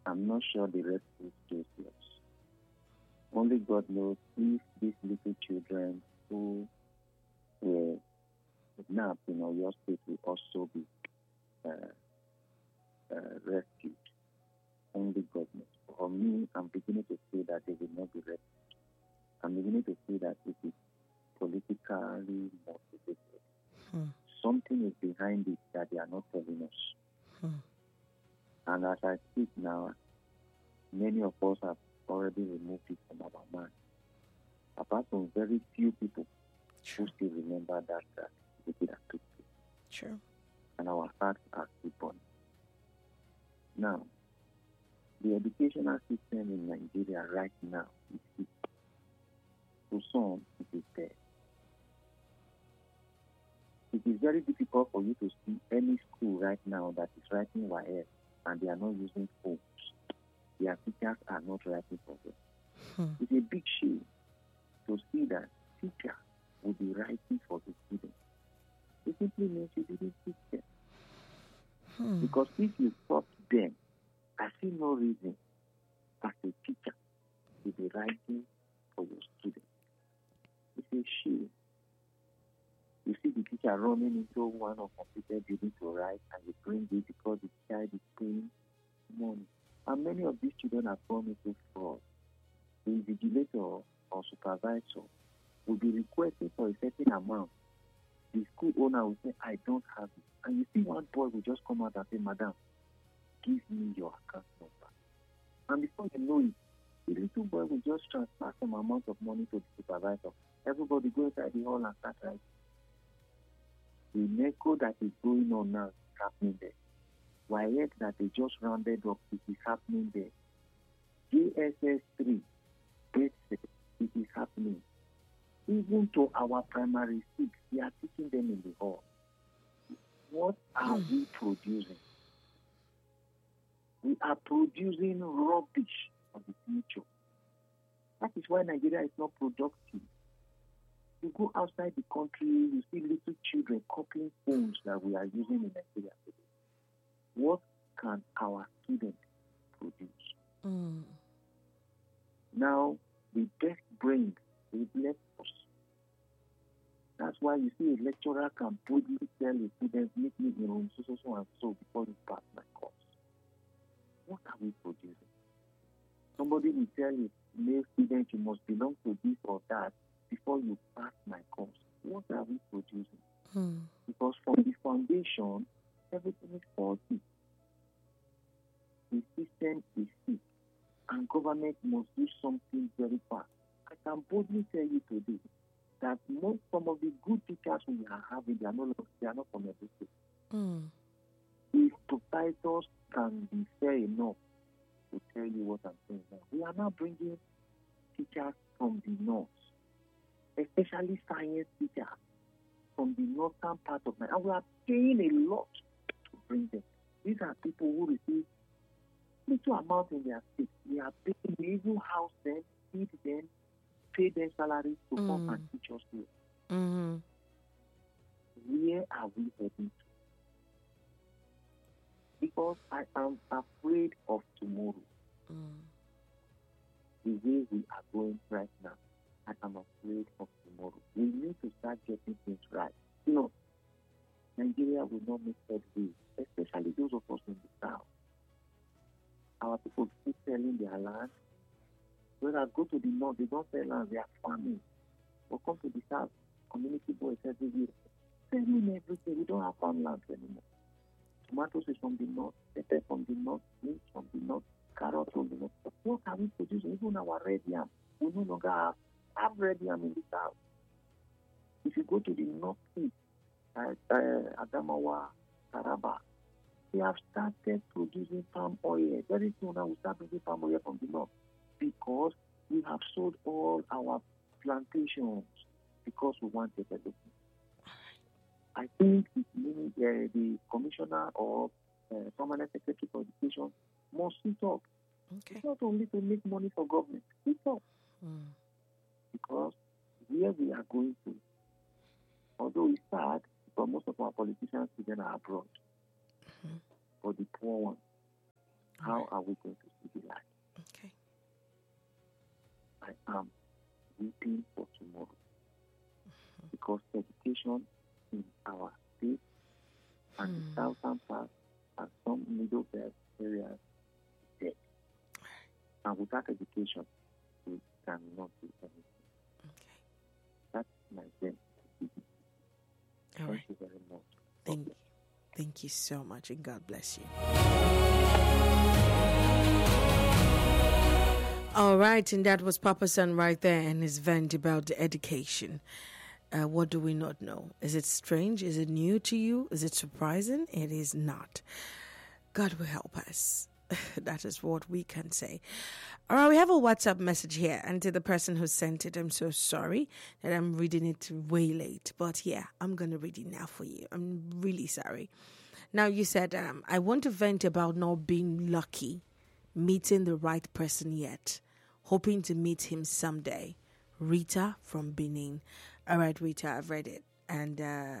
I'm not sure the rest is serious. Only God knows if these little children who were kidnapped in Oyo State will also be rescued. Only God knows. For me, I'm beginning to see that they will not be rescued. I'm beginning to see that it is politically motivated. Something is behind it that they are not telling us. And as I speak now, many of us have already removed it from our mind. Apart from very few people who still remember that that took place. True. And our hearts are still burning. Now, the educational system in Nigeria right now is sick. To some, it is dead. It is very difficult for you to see any school right now that is writing YS and they are not using phones. Their teachers are not writing for them. It's a big shame to see that teacher will be writing for the students. It simply means you didn't teach them. Because if you taught them, I see no reason as a teacher to be writing for your students. It's a shame. You see the teacher running into one of computer building to write, and you bring it because the child is paying money. And many of these children have gone into fraud. The invigilator or supervisor will be requesting for a certain amount. The school owner will say, I don't have it. And you see one boy will just come out and say, Madam, give me your account number. And before you know it, the little boy will just transfer some amount of money to the supervisor. Everybody go inside the hall and start writing. The NECO that is going on now is happening there. YX that they just rounded up, it is happening there. GSS 3, it is happening. Even to our primary 6, we are teaching them in the hall. What are we producing? We are producing rubbish for the future. That is why Nigeria is not productive. You go outside the country, you see little children copying phones that we are using in Nigeria today. What can our students produce? Now, the best brains, they've left us. That's why you see a lecturer can boldly tell a student, meet me in room so and so before you pass my course. What are we producing? Somebody will tell a male student, you must belong to this or that before you pass my course. What are we producing? Because from the foundation, everything is faulty. The system is sick, and government must do something very fast. I can boldly tell you today that some of the good teachers we are having, they are not from every state. If proprietors can be fair enough to tell you what I'm saying now, we are now bringing teachers from the north, especially science teachers from the northern part of Nigeria. And we are paying a lot to bring them. These are people who receive little amount in their state. We are paying, we even house them, feed them, pay them salaries to come and teach us here. Where are we heading to? Because I am afraid of tomorrow. The way we are going right now, I am afraid of tomorrow. We need to start getting things right. You know, Nigeria will not make headway, especially those of us in the south. Our people keep selling their land. Whereas go to the north, they don't sell land, they are farming. But come to the south, community boys every year, selling everything. We don't have farmlands anymore. Tomatoes is from the north, pepper from the north, meat from the north, carrots from the north. But what are we producing? Even our red yam, we no longer have red yam in the south. If you go to the northeast, Adamawa, Taraba, they have started producing palm oil. Very soon I will start producing palm oil from the north because we have sold all our plantations because we want development. I think the commissioner or permanent secretary for education must sit up. Okay. It's not only to make money for government. Sit up. Because where we are going to, although it's sad, but most of our politicians today are abroad. For the poor ones, How are we going to see the light? Okay. I am waiting for tomorrow because education in our state and the southern part and some middle belt areas is dead. And without education, we cannot do anything. Okay. That's my sense. All right. Thank you very much. Thank you. Thank you so much, and God bless you. All right, and that was Papa Son right there and his vent about the education. What do we not know? Is it strange? Is it new to you? Is it surprising? It is not. God will help us. That is what we can say. All right, we have a WhatsApp message here, and to the person who sent it, I'm so sorry that I'm reading it way late. But yeah, I'm going to read it now for you. I'm really sorry. Now, you said, I want to vent about not being lucky, meeting the right person yet, hoping to meet him someday. Rita from Benin. All right, Rita, I've read it, and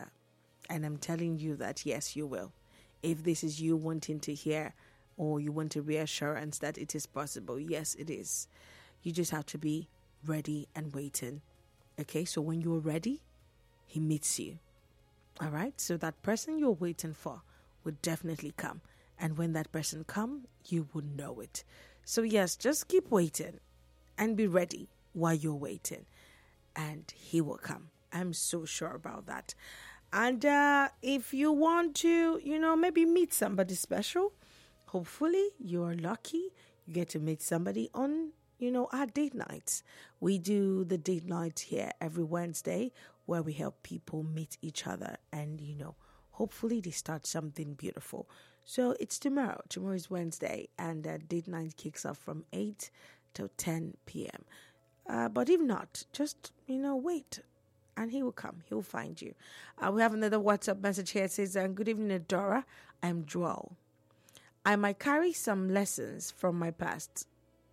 I'm telling you that yes, you will. If this is you wanting to hear or you want a reassurance that it is possible, yes, it is. You just have to be ready and waiting. Okay, so when you're ready, he meets you. All right, so that person you're waiting for will definitely come. And when that person comes, you will know it. So yes, just keep waiting and be ready while you're waiting. And he will come. I'm so sure about that. And if you want to, maybe meet somebody special, hopefully you're lucky. You get to meet somebody on, our date nights. We do the date night here every Wednesday where we help people meet each other and, hopefully they start something beautiful. So it's tomorrow. Tomorrow is Wednesday and date night kicks off from 8 till 10 p.m. But if not, just, wait. And he will come. He will find you. We have another WhatsApp message here. It says, good evening, Adora. I'm Joel. I might carry some lessons from my past,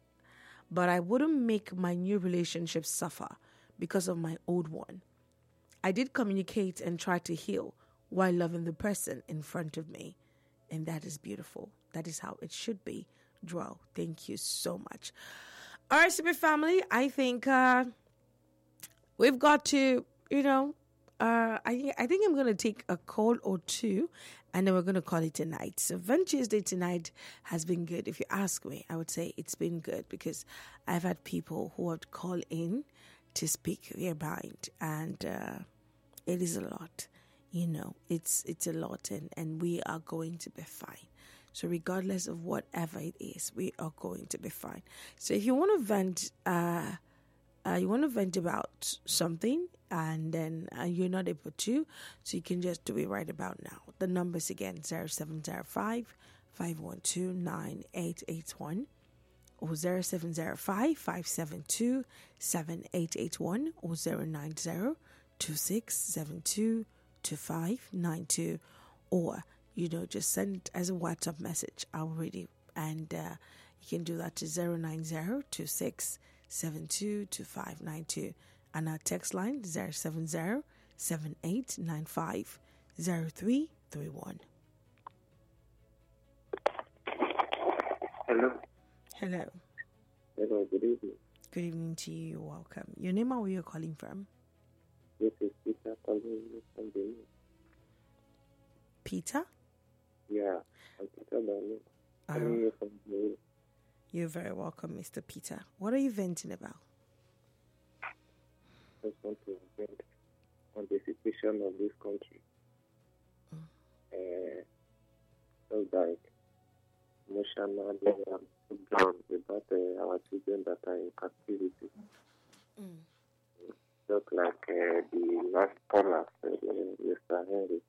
but I wouldn't make my new relationship suffer because of my old one. I did communicate and try to heal while loving the person in front of me. And that is beautiful. That is how it should be. Joel, thank you so much. All right, Super Family, I think we've got to, I think I'm going to take a call or two, and then we're going to call it a night. So Vent Tuesday tonight has been good. If you ask me, I would say it's been good because I've had people who would call in to speak their mind, and it is a lot. It's a lot, and we are going to be fine. So regardless of whatever it is, we are going to be fine. So if you want to vent, about something and then you're not able to, so you can just do it right about now. The numbers again, 0705 512 9881 or 0705 572 7881 or 090 2672 2592, or just send it as a WhatsApp message. I'll read it, and you can do that to 090 2672 2592, and our text line 070 7895 0331. Hello. Hello. Hello, good evening. Good evening to you. You're welcome. Your name and where you're calling from? This is Peter calling you from Benin. Peter? Yeah, I'm Peter Benin. Calling you from Benin. You're very welcome, Mr. Peter. What are you venting about? I just want to vent on the situation of this country. So like emotionally, I'm so down about our children that are in captivity. Just like the last caller, Mr. Henry.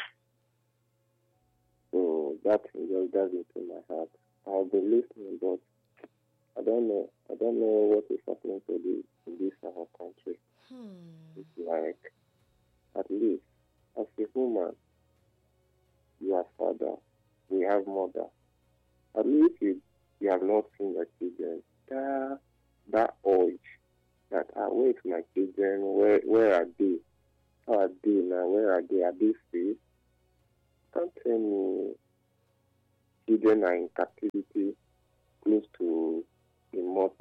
So that just does into my heart. I'll be listening, but I don't know what is happening to this our country. It's like, at least, as a woman, you are father, we have mother. At least you have not seen your children. That urge that I wait my children, where are they? How are they now? Where are they? Are they safe? Don't tell me children are in captivity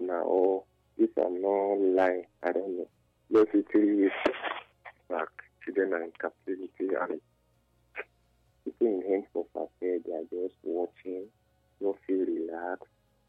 now, or if I'm not lying, I don't know. Maybe 3 years back, children are in captivity and people in hands of affair, they are just watching, don't feel relaxed.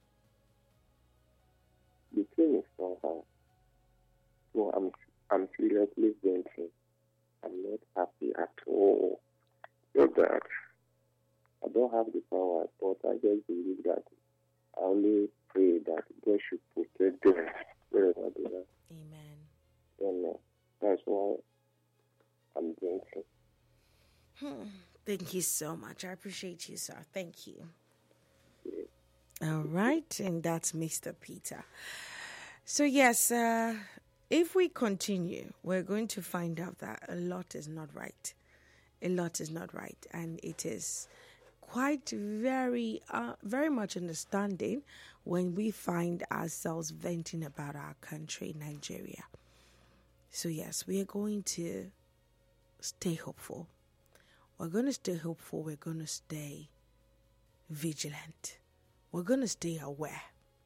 The thing is somehow. So I'm seriously venting. I'm not happy at all. So that I don't have the power, but I just believe that I only pray that God should protect them wherever they are. Amen. And that's why I'm venting. Thank you so much. I appreciate you, sir. Thank you. Yeah. All right. And that's Mr. Peter. So, yes, if we continue, we're going to find out that a lot is not right. A lot is not right. And it is quite very much understanding when we find ourselves venting about our country, Nigeria. So, yes, we are going to stay hopeful. We're going to stay hopeful. We're going to stay vigilant. We're going to stay aware.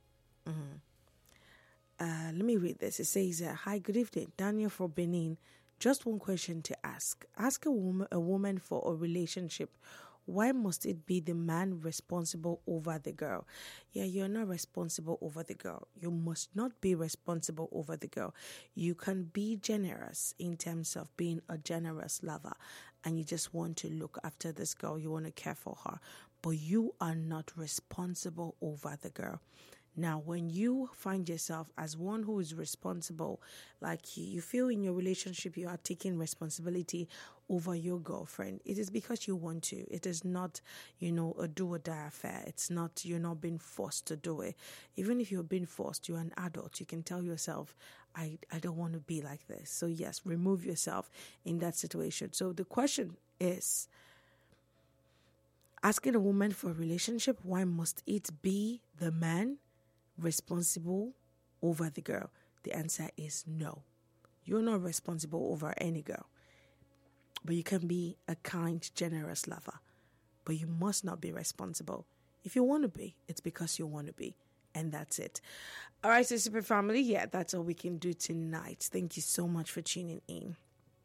Let me read this. It says, hi, good evening. Daniel from Benin. Just one question to ask. Ask a woman for a relationship. Why must it be the man responsible over the girl? Yeah, you're not responsible over the girl. You must not be responsible over the girl. You can be generous in terms of being a generous lover, and you just want to look after this girl. You want to care for her, but you are not responsible over the girl. Now, when you find yourself as one who is responsible, like you feel in your relationship you are taking responsibility over your girlfriend, it is because you want to. It is not, a do or die affair. It's not, you're not being forced to do it. Even if you're being forced, you're an adult. You can tell yourself, I don't want to be like this. So yes, remove yourself in that situation. So the question is, asking a woman for a relationship, why must it be the man responsible over the girl? The answer is no. You're not responsible over any girl. But you can be a kind, generous lover. But you must not be responsible. If you want to be, it's because you want to be. And that's it. All right, so Super Family, yeah, that's all we can do tonight. Thank you so much for tuning in.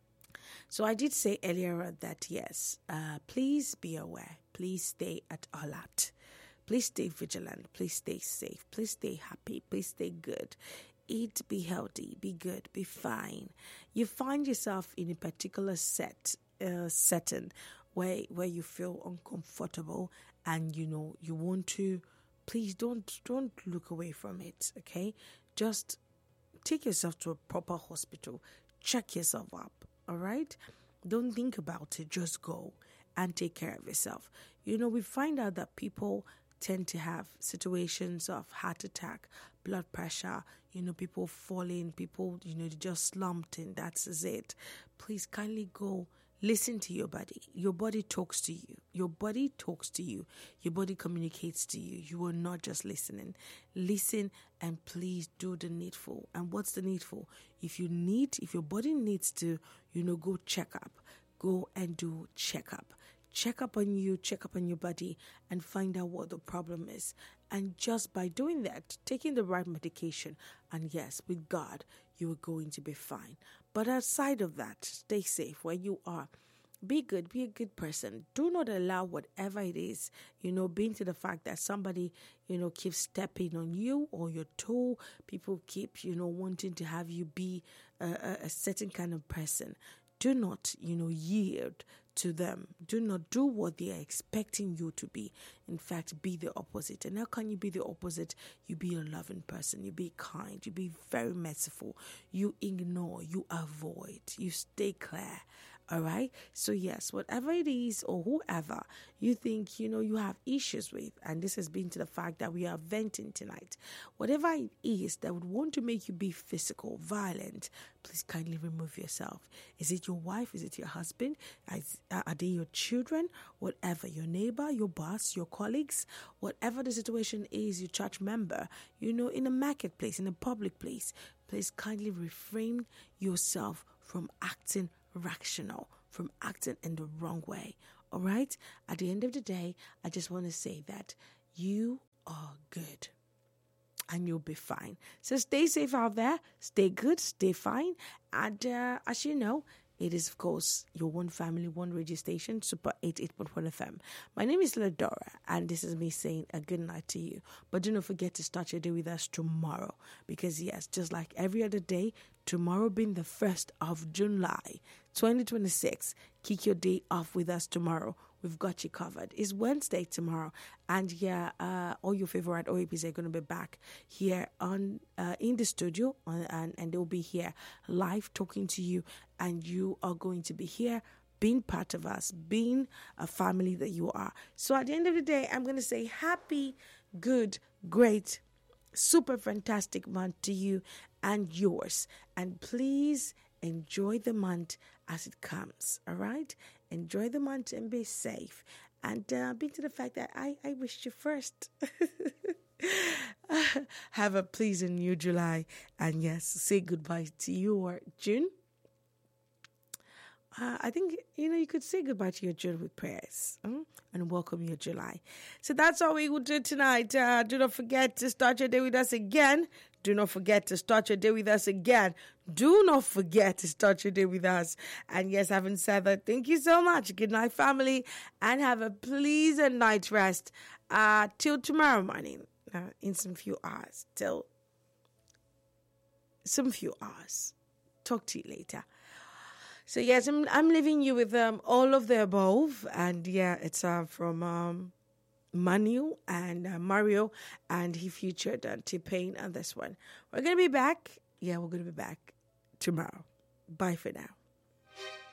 So I did say earlier that, yes, please be aware. Please stay at alert. Please stay vigilant. Please stay safe. Please stay happy. Please stay good. Eat, be healthy, be good, be fine. You find yourself in a particular setting where you feel uncomfortable and you want to, please don't look away from it, okay? Just take yourself to a proper hospital. Check yourself up, all right? Don't think about it. Just go and take care of yourself. We find out that people tend to have situations of heart attack, blood pressure, people falling, people, they just slumped and that's it. Please kindly go listen to your body. Your body talks to you. Your body talks to you. Your body communicates to you. You are not just listening. Listen and please do the needful. And what's the needful? If your body needs to, go check up, go and do checkup. Check up on you, check up on your body, and find out what the problem is. And just by doing that, taking the right medication, and yes, with God, you are going to be fine. But outside of that, stay safe where you are. Be good, be a good person. Do not allow whatever it is, being to the fact that somebody, keeps stepping on you or your toe. People keep, wanting to have you be a certain kind of person. Do not, yield to them. Do not do what they are expecting you to be. In fact, be the opposite. And how can you be the opposite? You be a loving person. You be kind. You be very merciful. You ignore. You avoid. You stay clear. All right. So yes, whatever it is or whoever you think, you have issues with, and this has been to the fact that we are venting tonight, whatever it is that would want to make you be physical, violent, please kindly remove yourself. Is it your wife? Is it your husband? Are they your children? Whatever, your neighbor, your boss, your colleagues, whatever the situation is, your church member, in a marketplace, in a public place, please kindly refrain yourself from acting rational, from acting in the wrong way. All right? At the end of the day, I just want to say that you are good. and you'll be fine. So stay safe out there, stay good, stay fine. And as you know, it is, of course, your one family, one radio station, Super 88.1 FM. My name is Ladora, and this is me saying a good night to you. But do not forget to start your day with us tomorrow. Because, yes, just like every other day, tomorrow being the 1st of July, 2026, kick your day off with us tomorrow. We've got you covered. It's Wednesday tomorrow. And all your favorite OAPs are going to be back here on in the studio. And they'll be here live talking to you. And you are going to be here being part of us, being a family that you are. So at the end of the day, I'm going to say happy, good, great, super fantastic month to you and yours. And please enjoy the month as it comes, all right? Enjoy the month and be safe. And be to the fact that I wished you first. Have a pleasant new July. And yes, say goodbye to your June. I think, you could say goodbye to your June with prayers and welcome your July. So that's all we will do tonight. Do not forget to start your day with us again. Do not forget to start your day with us again. Do not forget to start your day with us. And yes, having said that, thank you so much. Good night, family, and have a pleasant night rest till tomorrow morning in some few hours. Till some few hours. Talk to you later. So yes, I'm leaving you with all of the above, and yeah, it's from Manu and Mario, and he featured T-Pain on this one. We're gonna be back. Yeah, we're gonna be back tomorrow. Bye for now.